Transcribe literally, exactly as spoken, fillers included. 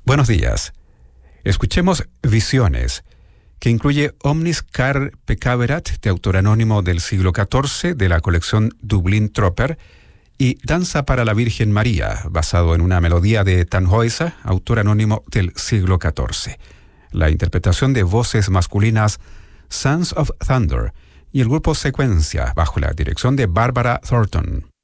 Buenos días. Escuchemos Visiones, que incluye Omnis Car Peccaverat, de autor anónimo del siglo catorce, de la colección Dublin Tropper, y Danza para la Virgen María, basado en una melodía de Tannhäuser, autor anónimo del siglo catorce. La interpretación de voces masculinas Sons of Thunder y el grupo Secuencia, bajo la dirección de Barbara Thornton.